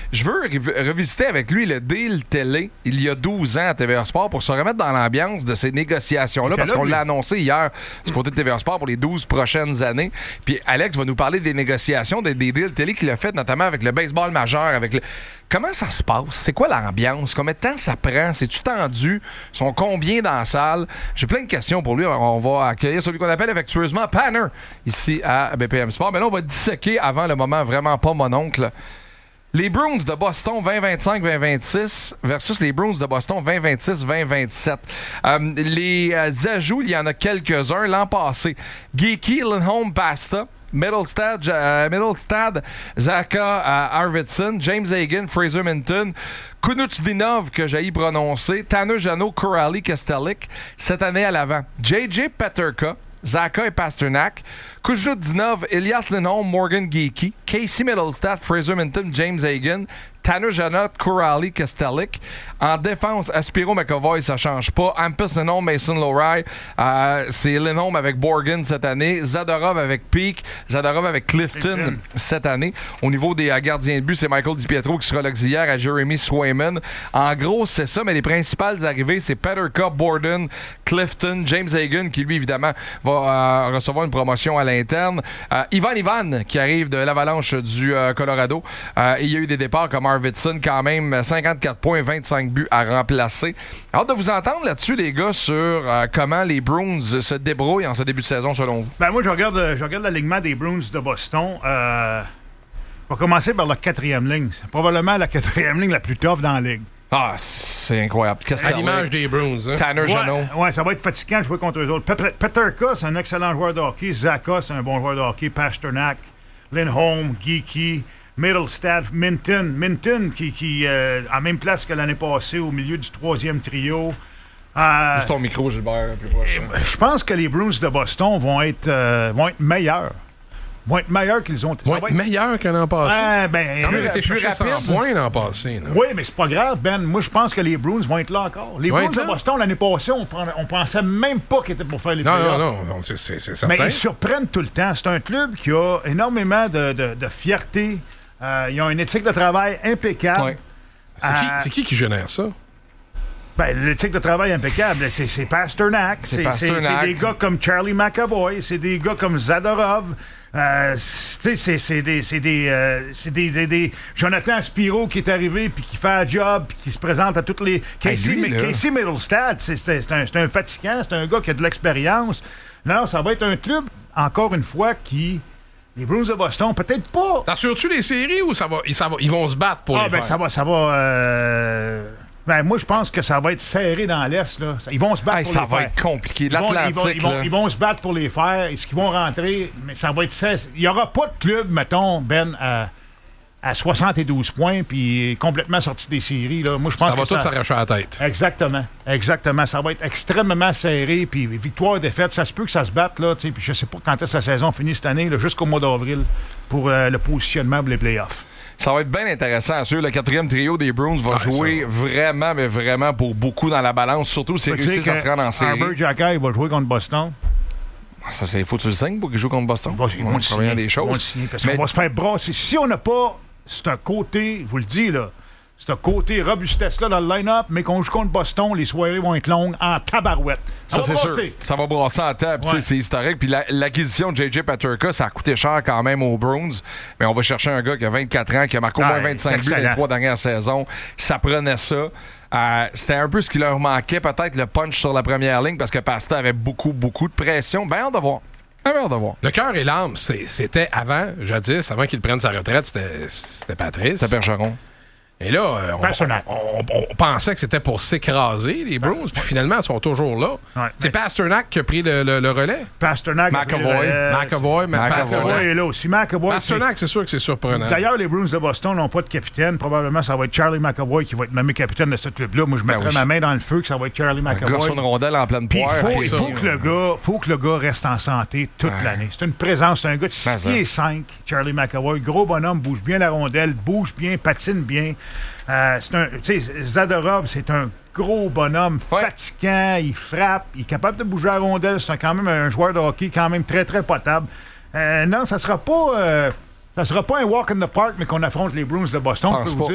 Je veux revisiter avec lui le deal télé il y a 12 ans à TVA Sport pour se remettre dans l'ambiance de ces négociations-là, parce qu'on l'a annoncé hier du côté de TVA Sport pour les 12 prochaines années. Puis Alex va nous parler des négociations, des deals télé qu'il a fait, notamment avec le baseball majeur. Comment ça se passe? C'est quoi l'ambiance? Combien de temps ça prend? C'est-tu tendu? Ils sont combien dans la salle? J'ai plein de questions pour lui. On va accueillir celui qu'on appelle affectueusement Panner ici à BPM Sport. Mais là, on va disséquer avant le moment vraiment pas mon oncle. Les Bruins de Boston 2025-2026 versus les Bruins de Boston 2026-2027. Les ajouts, il y en a quelques-uns l'an passé. Geeky, Lindholm, Pasta. Middlestad, Zaka Arvidsson, James Hagan, Fraser Minton, Kunuchdinov, que j'ai prononcé, Tanner Jeannot, Corrali, Kestelik, cette année à l'avant. JJ Peterka, Zaka et Pasternak, Kuznetsov, Elias Lindholm, Morgan Geeky, Casey Middlestad, Fraser Minton, James Hagan, Tanner Jeannot, Corrali, Kestelik. En défense, Aspiro McAvoy, ça change pas. Hampus Lindholm, Mason Lohrei. C'est Lindholm avec Borgen cette année. Zadorov avec Peake. Zadorov avec Clifton cette année. Au niveau des gardiens de but, c'est Michael DiPietro qui sera l'auxiliaire à Jeremy Swayman. En gros, c'est ça, mais les principales arrivées, c'est Peterka, Borden, Clifton, James Hagan, qui lui, évidemment, va recevoir une promotion à l'interne. Ivan, qui arrive de l'Avalanche du Colorado. Il y a eu des départs comme Arvidsson, quand même 54 points, 25 buts à remplacer. Hâte de vous entendre là-dessus, les gars, sur comment les Bruins se débrouillent en ce début de saison, selon vous. Ben moi, je regarde l'alignement des Bruins de Boston. On va commencer par la 4e ligne. C'est probablement la 4e ligne la plus tough dans la ligue. Ah, c'est incroyable. À l'image des Bruins. Hein? Tanner Jeannot. Ouais, ça va être fatigant de jouer contre eux autres. Peterka, c'est un excellent joueur de hockey. Zaka, c'est un bon joueur de hockey. Pasternak, Lindholm, Geeky, Middlestad, Minton qui en même place que l'année passée au milieu du 3e trio. Juste ton micro, Gilbert, plus proche. Je pense que les Bruins de Boston vont être meilleurs. Vont être meilleurs qu'ils ont été. Vont être meilleurs que l'an passé. Ils ont été chercher 100 points l'an passé. Là. Oui, mais c'est pas grave, Ben. Moi, je pense que les Bruins vont être là encore. Les Bruins de Boston, l'année passée, on pensait même pas qu'ils étaient pour faire les playoffs. Non, c'est certain. Mais ils surprennent tout le temps. C'est un club qui a énormément de fierté. Ils ont une éthique de travail impeccable. Ouais. C'est qui génère ça? L'éthique de travail impeccable, c'est Pasternak. C'est des gars comme Charlie McAvoy. C'est des gars comme Zadorov. C'est des Jonathan Aspiro qui est arrivé puis qui fait un job puis qui se présente à toutes les... Casey Middlestad, c'est un fatigant. C'est un gars qui a de l'expérience. Non, ça va être un club, encore une fois, qui... Les Bruins de Boston, peut-être pas. T'assures-tu les séries ou ils vont se battre pour les faire? Ça va. Moi, je pense que ça va être serré dans l'Est. Là. Ils vont se battre pour les faire. Ça va être compliqué. L'Atlantique, ils vont se battre pour les faire. Est-ce qu'ils vont rentrer? Mais ça va être... Il n'y aura pas de club, mettons, Ben, à 72 points puis complètement sorti des séries. Là. Moi, je pense ça va tout s'arracher à la tête. Exactement. Ça va être extrêmement serré. Puis victoire, défaite, ça se peut que ça se batte. Là, puis je sais pas quand est-ce que la saison finit cette année, là, jusqu'au mois d'avril, pour le positionnement pour les playoffs. Ça va être bien intéressant. Sûr, le 4e trio des Bruins va jouer vraiment, mais vraiment pour beaucoup dans la balance. Surtout si réussissent à se rendre en série. Arbor Xhekaj va jouer contre Boston. Ça, c'est faut que tu le signes pour qu'il joue contre Boston. Ils vont le signer. Parce qu'on va se faire brasser. Si on n'a pas ce côté, je vous le dis, là, ce côté robustesse-là dans le line-up, mais qu'on joue contre Boston, les soirées vont être longues en tabarouette. Ça c'est sûr. Ça va brasser en table. Ouais. C'est historique. Puis l'acquisition de JJ Peterka, ça a coûté cher quand même aux Bruins. Mais on va chercher un gars qui a 24 ans, qui a marqué au moins 25 buts dans les 3 dernières saisons. Ça prenait ça. C'était un peu ce qui leur manquait, peut-être le punch sur la première ligne, parce que Pasta avait beaucoup de pression. Ben, hâte de voir. Le cœur et l'âme, c'était jadis, avant qu'il prenne sa retraite, c'était Patrice. C'était Bergeron. Et là, on pensait que c'était pour s'écraser, les Bruins, puis finalement, ils sont toujours là. Ouais, c'est Pasternak qui a pris le relais. Pasternak McAvoy est là aussi. Pasternak, c'est sûr que c'est surprenant. D'ailleurs, les Bruins de Boston n'ont pas de capitaine. Probablement, ça va être Charlie McAvoy qui va être nommé capitaine de ce club-là. Moi, je mettrais ma main dans le feu que ça va être Charlie McAvoy. Un gars sur une rondelle en pleine poire. Il faut que le gars reste en santé toute l'année. C'est une présence. C'est un gars de 6 pieds 5, Charlie McAvoy. Gros bonhomme, bouge bien la rondelle, bouge bien, patine bien. Zadorov, c'est un gros bonhomme fatigant, il frappe, il est capable de bouger la rondelle, c'est quand même un joueur de hockey quand même très très potable. Non, ça sera pas un walk in the park, mais qu'on affronte les Bruins de Boston, je peux vous dire.